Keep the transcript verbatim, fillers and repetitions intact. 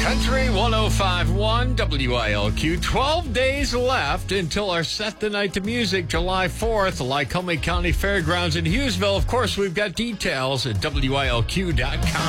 Country one oh five point one W I L Q. twelve days left until our Set the Night to Music, July fourth, Lycoming County Fairgrounds in Hughesville. Of course, we've got details at W I L Q dot com.